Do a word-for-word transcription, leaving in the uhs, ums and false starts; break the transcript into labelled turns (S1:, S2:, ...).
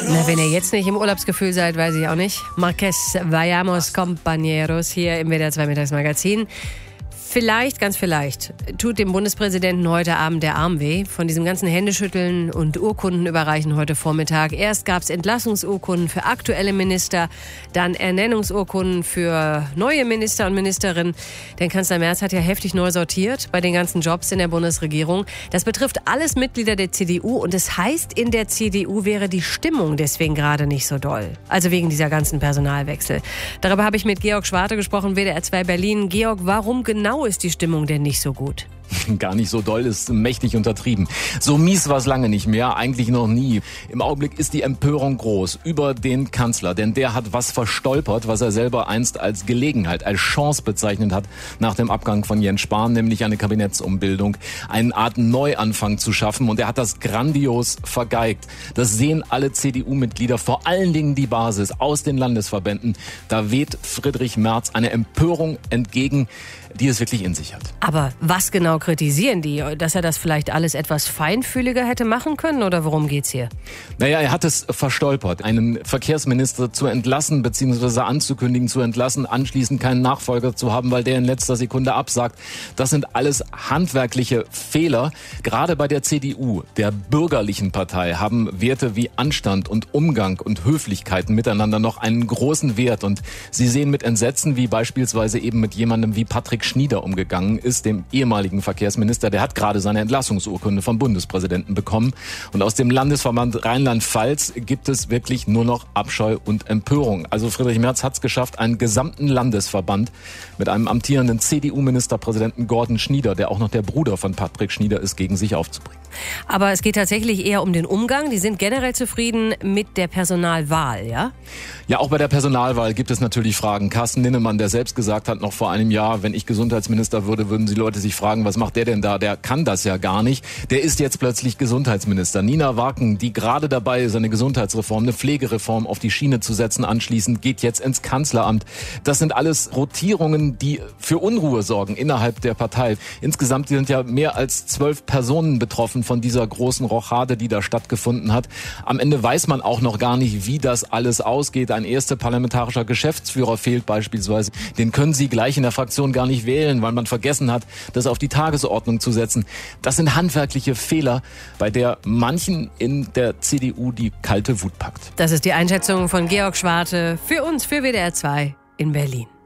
S1: Na, wenn ihr jetzt nicht im Urlaubsgefühl seid, weiß ich auch nicht. Marquez, vayamos compañeros hier im W D R zwei Mittagsmagazin. Vielleicht, ganz vielleicht, tut dem Bundespräsidenten heute Abend der Arm weh. Von diesem ganzen Händeschütteln und Urkunden überreichen heute Vormittag. Erst gab es Entlassungsurkunden für aktuelle Minister, dann Ernennungsurkunden für neue Minister und Ministerinnen. Denn Kanzler Merz hat ja heftig neu sortiert bei den ganzen Jobs in der Bundesregierung. Das betrifft alles Mitglieder der C D U und es heißt, in der C D U wäre die Stimmung deswegen gerade nicht so doll. Also wegen dieser ganzen Personalwechsel. Darüber habe ich mit Georg Schwarte gesprochen, W D R zwei Berlin. Georg, warum genau ist die Stimmung denn nicht so gut?
S2: Gar nicht so doll, ist mächtig untertrieben. So mies war es lange nicht mehr, eigentlich noch nie. Im Augenblick ist die Empörung groß über den Kanzler, denn der hat was verstolpert, was er selber einst als Gelegenheit, als Chance bezeichnet hat nach dem Abgang von Jens Spahn, nämlich eine Kabinettsumbildung, eine Art Neuanfang zu schaffen, und er hat das grandios vergeigt. Das sehen alle C D U-Mitglieder, vor allen Dingen die Basis aus den Landesverbänden. Da weht Friedrich Merz eine Empörung entgegen, die es wirklich in sich hat.
S1: Aber was genau kritisieren die? Dass er das vielleicht alles etwas feinfühliger hätte machen können, oder worum geht's hier?
S2: Naja, er hat es verstolpert, einen Verkehrsminister zu entlassen bzw. anzukündigen zu entlassen, anschließend keinen Nachfolger zu haben, weil der in letzter Sekunde absagt. Das sind alles handwerkliche Fehler. Gerade bei der C D U, der bürgerlichen Partei, haben Werte wie Anstand und Umgang und Höflichkeiten miteinander noch einen großen Wert. Und sie sehen mit Entsetzen, wie beispielsweise eben mit jemandem wie Patrick Schnieder umgegangen ist, dem ehemaligen Verkehrsminister. Der hat gerade seine Entlassungsurkunde vom Bundespräsidenten bekommen. Und aus dem Landesverband Rheinland-Pfalz gibt es wirklich nur noch Abscheu und Empörung. Also Friedrich Merz hat es geschafft, einen gesamten Landesverband mit einem amtierenden C D U-Ministerpräsidenten Gordon Schnieder, der auch noch der Bruder von Patrick Schnieder ist, gegen sich aufzubringen.
S1: Aber es geht tatsächlich eher um den Umgang. Die sind generell zufrieden mit der Personalwahl, ja?
S2: Ja, auch bei der Personalwahl gibt es natürlich Fragen. Carsten Linnemann, der selbst gesagt hat, noch vor einem Jahr, wenn ich Gesundheitsminister würde, würden die Leute sich fragen, was macht der denn da? Der kann das ja gar nicht. Der ist jetzt plötzlich Gesundheitsminister. Nina Waken, die gerade dabei ist, eine Gesundheitsreform, eine Pflegereform auf die Schiene zu setzen, anschließend geht jetzt ins Kanzleramt. Das sind alles Rotierungen, die für Unruhe sorgen innerhalb der Partei. Insgesamt sind ja mehr als zwölf Personen betroffen von dieser großen Rochade, die da stattgefunden hat. Am Ende weiß man auch noch gar nicht, wie das alles ausgeht. Ein erster parlamentarischer Geschäftsführer fehlt beispielsweise. Den können Sie gleich in der Fraktion gar nicht wählen, weil man vergessen hat, das auf die Tagesordnung zu setzen. Das sind handwerkliche Fehler, bei der manchen in der C D U die kalte Wut packt.
S1: Das ist die Einschätzung von Georg Schwarte für uns, für W D R zwei in Berlin.